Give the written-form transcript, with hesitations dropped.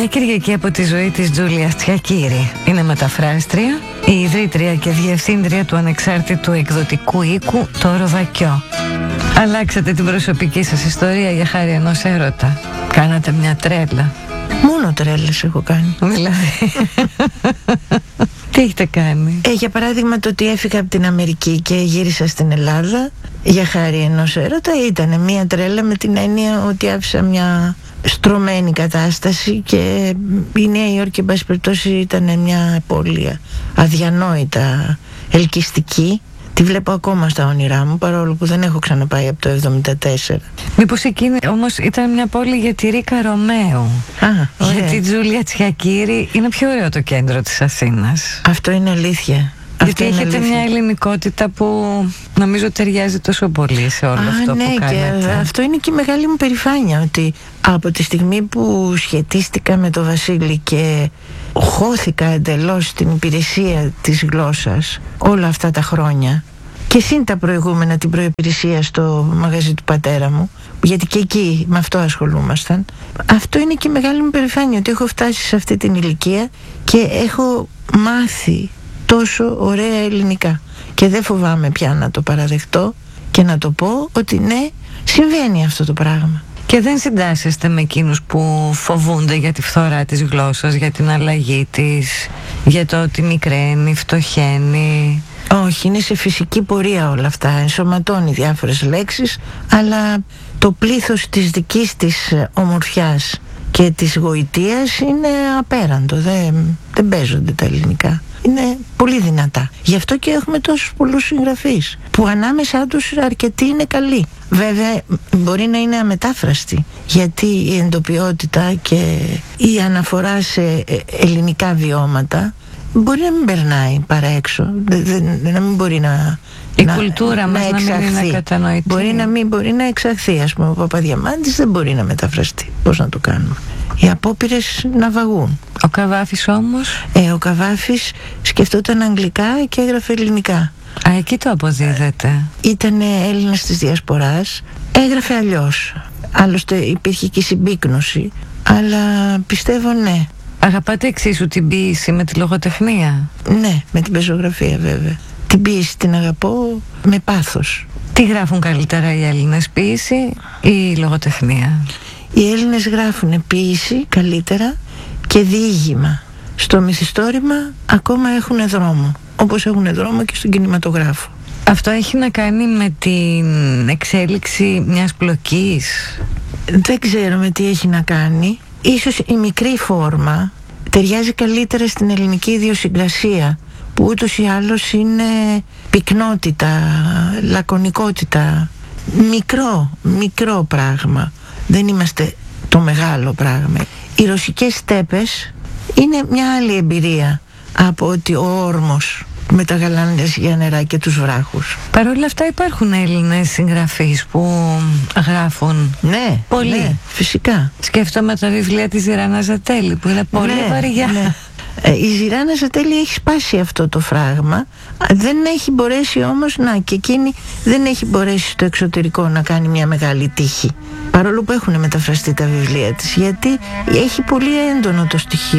Κυριακή από τη ζωή της Τζούλια Τσιακίρη. Είναι μεταφράστρια, η ιδρύτρια και διευθύντρια του ανεξάρτητου εκδοτικού οίκου Το Ροδακιό. Αλλάξατε την προσωπική σας ιστορία για χάρη ενός έρωτα. Κάνατε μια τρέλα. Μόνο τρέλες έχω κάνει. Δηλαδή τι έχετε κάνει? Για παράδειγμα, το ότι έφυγα από την Αμερική και γύρισα στην Ελλάδα για χάρη ενός έρωτα ήταν μια τρέλα, με την έννοια ότι άφησα μια στρωμένη κατάσταση και η Νέα Υόρκη, εν πάση περιπτώσει, ήταν μια πόλη αδιανόητα ελκυστική. Τη βλέπω ακόμα στα όνειρά μου, παρόλο που δεν έχω ξαναπάει από το 1974. Μήπως εκείνη όμως ήταν μια πόλη για τη Ρίκα Ρωμαίου? Για τη Τζούλια Τσιακίρη είναι πιο ωραίο το κέντρο της Αθήνας. Αυτό είναι αλήθεια. Γιατί έχετε μια ελληνικότητα που νομίζω ταιριάζει τόσο πολύ σε όλο αυτό που κάνετε. Και αυτό είναι και η μεγάλη μου περηφάνεια, ότι από τη στιγμή που σχετίστηκα με το Βασίλη και χώθηκα εντελώς στην υπηρεσία της γλώσσας όλα αυτά τα χρόνια, και συν τα προηγούμενα την προϋπηρεσία στο μαγαζί του πατέρα μου, γιατί και εκεί με αυτό ασχολούμασταν. Αυτό είναι και η μεγάλη μου περηφάνεια, ότι έχω φτάσει σε αυτή την ηλικία και έχω μάθει τόσο ωραία ελληνικά και δεν φοβάμαι πια να το παραδεχτώ και να το πω ότι ναι, συμβαίνει αυτό το πράγμα. Και δεν συντάσσεστε με εκείνους που φοβούνται για τη φθορά της γλώσσας, για την αλλαγή της, για το ότι μικραίνει, φτωχαίνει? Όχι, είναι σε φυσική πορεία όλα αυτά. Ενσωματώνει διάφορες λέξεις, αλλά το πλήθος της δικής της ομορφιάς και της γοητείας είναι απέραντο. Δεν παίζονται τα ελληνικά. Είναι πολύ δυνατά. Γι' αυτό και έχουμε τόσους πολλούς συγγραφείς, που ανάμεσά τους αρκετοί είναι καλοί. Βέβαια μπορεί να είναι αμετάφραστοι, γιατί η εντοπιότητα και η αναφορά σε ελληνικά βιώματα μπορεί να μην περνάει παρά έξω, να μην μπορεί η κουλτούρα μας να μην είναι κατανοητή. Μπορεί να εξαχθεί. Ας πούμε, ο Παπαδιαμάντης δεν μπορεί να μεταφραστεί. Πώς να το κάνουμε? Οι απόπειρες να βαγούν. Ο Καβάφης όμως? Ο Καβάφης σκεφτόταν αγγλικά και έγραφε ελληνικά. Εκεί το αποδίδεται. Ήταν Έλληνας της Διασποράς, έγραφε αλλιώς. Άλλωστε υπήρχε και συμπίκνωση, αλλά πιστεύω ναι. Αγαπάτε εξίσου την ποίηση με τη λογοτεχνία? Ναι, με την πεζογραφία βέβαια. Την ποίηση την αγαπώ με πάθος. Τι γράφουν καλύτερα οι Έλληνες, ποίηση ή η λογοτεχνία? Οι Έλληνες γράφουν ποίηση καλύτερα και διήγημα. Στο μυθιστόρημα ακόμα έχουν δρόμο, όπως έχουν δρόμο και στον κινηματογράφο. Αυτό έχει να κάνει με την εξέλιξη μιας πλοκής? Δεν ξέρω με τι έχει να κάνει. Ίσως η μικρή φόρμα ταιριάζει καλύτερα στην ελληνική ιδιοσυγκρασία, που ούτως ή άλλως είναι πυκνότητα, λακωνικότητα. Μικρό πράγμα. Δεν είμαστε το μεγάλο πράγμα. Οι ρωσικές στέπες είναι μια άλλη εμπειρία από ότι ο όρμος με τα γαλάνια νερά και τους βράχους. Παρ' όλα αυτά υπάρχουν Έλληνες συγγραφείς που γράφουν. Ναι, πολύ. Ναι, φυσικά. Σκέφτομαι τα βιβλία της Ζηράνα Ζατέλη, που είναι πολύ βαριά. Ναι. Η Ζηράνα Ζατέλη έχει σπάσει αυτό το φράγμα. Δεν έχει μπορέσει όμως και εκείνη δεν έχει μπορέσει στο εξωτερικό να κάνει μια μεγάλη τύχη, παρόλο που έχουν μεταφραστεί τα βιβλία της, γιατί έχει πολύ έντονο το στοιχείο